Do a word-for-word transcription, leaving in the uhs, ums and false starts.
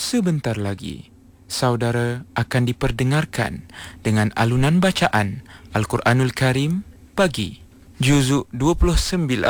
Sebentar lagi, saudara akan diperdengarkan dengan alunan bacaan Al-Quranul Karim pagi, juzuk dua puluh sembilan.